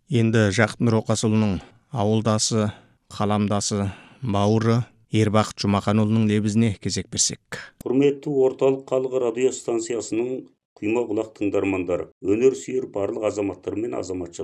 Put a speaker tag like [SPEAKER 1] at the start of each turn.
[SPEAKER 1] Енді Жақып Нұрокасұлының ауылдасы, қаламдасы, бауыры Ербақыт Жұмақанұлының лебізіне кезек берсек.
[SPEAKER 2] Құрметті орталық халық радио станциясының құйма құлақ тыңдармандары, өнер сүйер барлық азаматтар мен азаматшалар.